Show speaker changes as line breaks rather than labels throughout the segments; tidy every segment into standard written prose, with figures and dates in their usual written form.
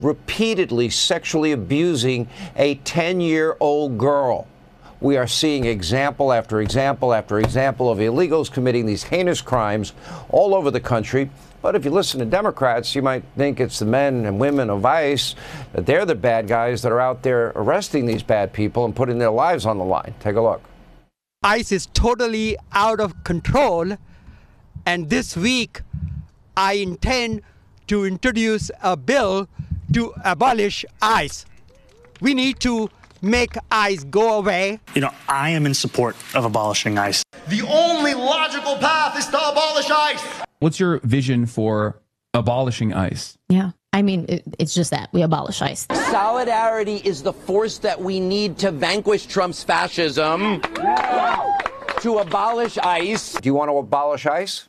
repeatedly sexually abusing a 10-year-old girl. We are seeing example after example after example of illegals committing these heinous crimes all over the country. But if you listen to Democrats, you might think it's the men and women of ICE, that they're the bad guys that are out there arresting these bad people and putting their lives on the line. Take a look.
ICE is totally out of control, and this week I intend to introduce a bill to abolish ICE. We need to make ICE go away.
You know, I am in support of abolishing ICE.
The only logical path is to abolish ICE.
What's your vision for abolishing ICE?
Yeah, I mean, it's just that. We abolish ICE.
Solidarity is the force that we need to vanquish Trump's fascism. To abolish ICE.
Do you want to abolish ICE?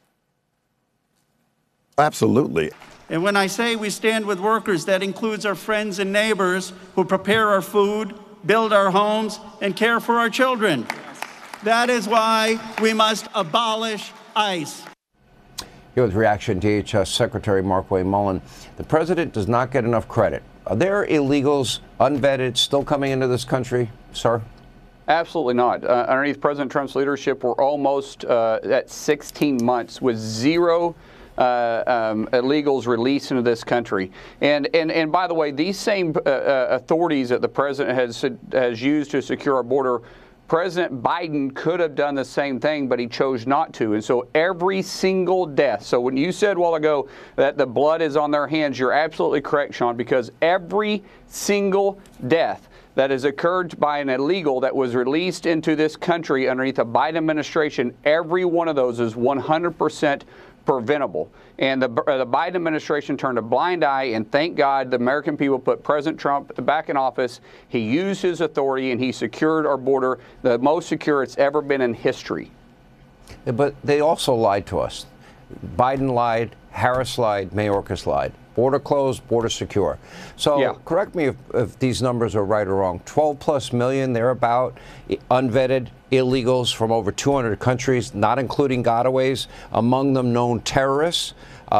Absolutely.
And when I say we stand with workers, that includes our friends and neighbors who prepare our food, build our homes, and care for our children. That is why we must abolish ICE.
Here with reaction, DHS Secretary Markwayne Mullin. The president does not get enough credit. Are there illegals, unvetted, still coming into this country, sir?
Absolutely not. Underneath President Trump's leadership, we're almost at 16 months with zero illegals released into this country. And by the way, these same authorities that the president has used to secure our border, President Biden could have done the same thing, but he chose not to. And so every single death. So when you said a while ago that the blood is on their hands, you're absolutely correct, Sean, because every single death that has occurred by an illegal that was released into this country underneath the Biden administration, every one of those is 100% preventable. And the Biden administration turned a blind eye, and thank God the American people put President Trump back in office. He used his authority, and he secured our border, the most secure it's ever been in history.
But they also lied to us. Biden lied, Harris lied, Mayorkas lied. Border closed, border secure. So yeah. Correct me if these numbers are right or wrong. 12+ million, thereabout, unvetted illegals from over 200 countries, not including gotaways, among them known terrorists,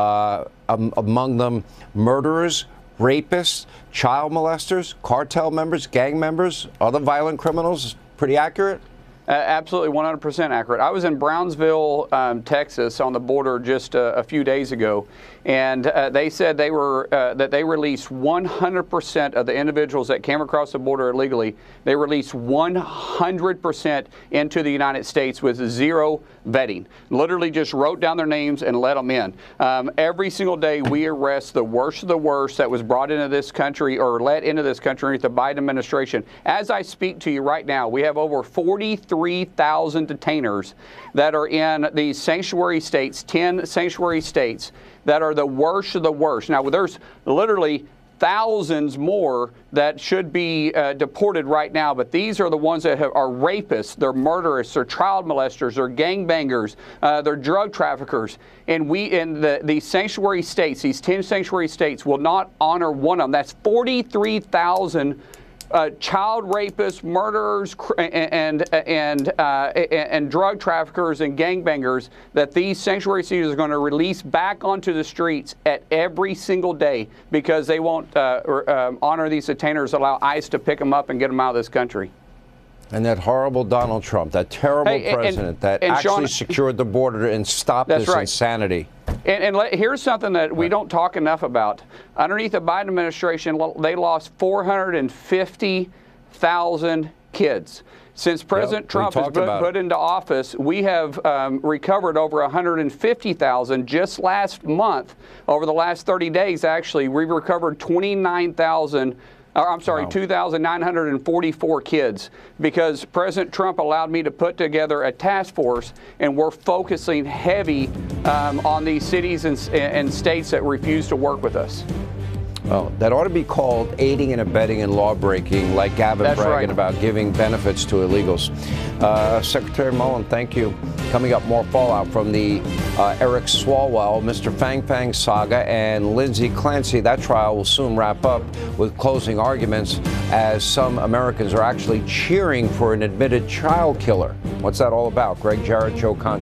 among them murderers, rapists, child molesters, cartel members, gang members, other violent criminals. Pretty accurate?
Absolutely 100% accurate. I was in Brownsville, Texas, on the border just a few days ago, and they said they were that they released 100% of the individuals that came across the border illegally. They released 100% into the United States with zero vetting. Literally just wrote down their names and let them in. Every single day we arrest the worst of the worst that was brought into this country or let into this country with the Biden administration. As I speak to you right now, we have over 43,000 detainers that are in these sanctuary states, 10 sanctuary states that are the worst of the worst. Now, there's literally thousands more that should be deported right now, but these are the ones that are rapists, they're murderers, they're child molesters, they're gangbangers, they're drug traffickers. And we, in these sanctuary states, these 10 sanctuary states, will not honor one of them. That's 43,000 child rapists, murderers, and drug traffickers and gangbangers that these sanctuary cities are going to release back onto the streets at every single day because they won't honor these detainers, allow ICE to pick them up and get them out of this country.
And that horrible Donald Trump, that terrible president that actually secured the border and stopped this insanity.
And here's something that we don't talk enough about. Underneath the Biden administration, they lost 450,000 kids. Since President Trump has been put into office, we have recovered over 150,000. Just last month, over the last 30 days, actually, we recovered 2,944 kids because President Trump allowed me to put together a task force, and we're focusing heavy on these cities and states that refuse to work with us.
Well, that ought to be called aiding and abetting in law breaking, like Gavin bragging about giving benefits to illegals. Secretary Mullin, thank you. Coming up, more fallout from the Eric Swalwell, Mr. Fang Fang saga, and Lindsay Clancy. That trial will soon wrap up with closing arguments as some Americans are actually cheering for an admitted child killer. What's that all about? Greg Jarrett, Joe Concha.